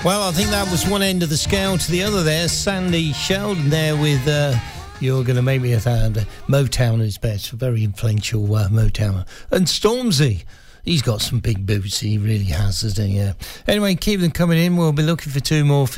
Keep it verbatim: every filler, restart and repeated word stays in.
Well, I think that was one end of the scale to the other there. Sandy Sheldon there with uh, You're Gonna Make Me a Thousand. Motown is best, a very influential uh, Motown. And Stormzy, he's got some big boots, he really has, doesn't he? Yeah. Anyway, keep them coming in. We'll be looking for two more for